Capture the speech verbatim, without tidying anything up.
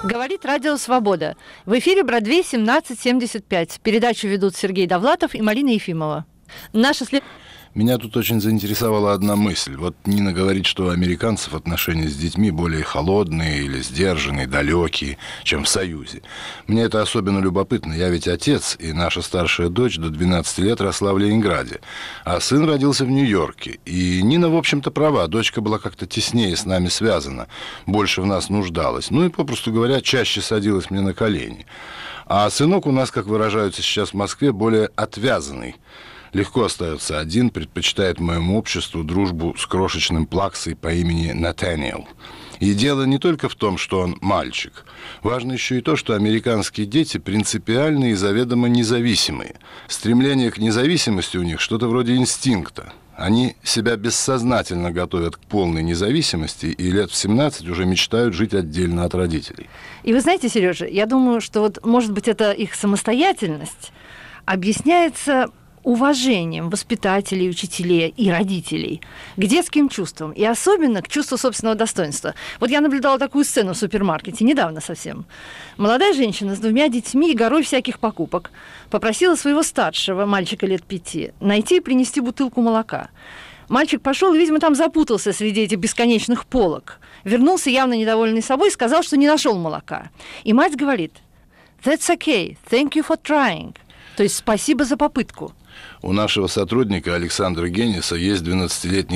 Говорит Радио Свобода. В эфире Бродвей семнадцать семьдесят пять. Передачу ведут Сергей Довлатов и Марина Ефимова. Наша след... Меня тут очень заинтересовала одна мысль. Вот Нина говорит, что у американцев отношения с детьми более холодные или сдержанные, далекие, чем в Союзе. Мне это особенно любопытно. Я ведь отец, и наша старшая дочь до двенадцати лет росла в Ленинграде, а сын родился в Нью-Йорке. И Нина, в общем-то, права. Дочка была как-то теснее с нами связана, больше в нас нуждалась. Ну и, попросту говоря, чаще садилась мне на колени. А сынок у нас, как выражаются сейчас в Москве, более отвязанный. Легко остается один, предпочитает моему обществу дружбу с крошечным плаксой по имени Натаниэл. И дело не только в том, что он мальчик. Важно еще и то, что американские дети принципиальные и заведомо независимые. Стремление к независимости у них что-то вроде инстинкта. Они себя бессознательно готовят к полной независимости и лет в семнадцать уже мечтают жить отдельно от родителей. И вы знаете, Сережа, я думаю, что вот, может быть, эта их самостоятельность объясняется уважением воспитателей, учителей и родителей к детским чувствам, и особенно к чувству собственного достоинства. Вот я наблюдала такую сцену в супермаркете, недавно совсем. Молодая женщина с двумя детьми и горой всяких покупок попросила своего старшего, мальчика лет пяти, найти и принести бутылку молока. Мальчик пошел и, видимо, там запутался среди этих бесконечных полок. Вернулся явно недовольный собой и сказал, что не нашел молока. И мать говорит: «That's okay, thank you for trying». То есть спасибо за попытку. У нашего сотрудника Александра Генниса есть двенадцатилетний